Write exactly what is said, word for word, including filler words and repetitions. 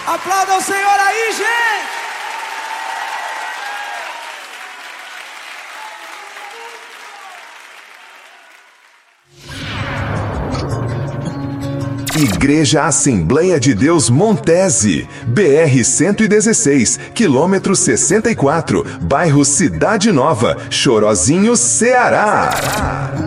Aplauda o Senhor aí, gente! Igreja Assembleia de Deus Montese, B R cento e dezesseis, quilômetro sessenta e quatro, bairro Cidade Nova, Chorozinho, Ceará.